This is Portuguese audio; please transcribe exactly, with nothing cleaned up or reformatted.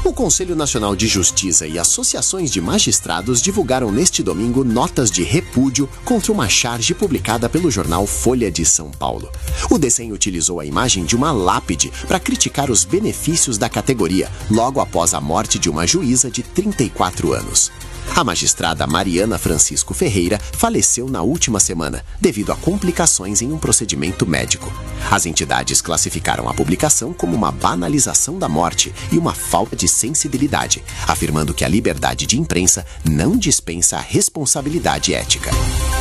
O Conselho Nacional de Justiça e associações de magistrados divulgaram neste domingo notas de repúdio contra uma charge publicada pelo jornal Folha de São Paulo. O desenho utilizou a imagem de uma lápide para criticar os benefícios da categoria, logo após a morte de uma juíza de trinta e quatro anos. A magistrada Mariana Francisco Ferreira faleceu na última semana, devido a complicações em um procedimento médico. As entidades classificaram a publicação como uma banalização da morte e uma falta de sensibilidade, afirmando que a liberdade de imprensa não dispensa a responsabilidade ética.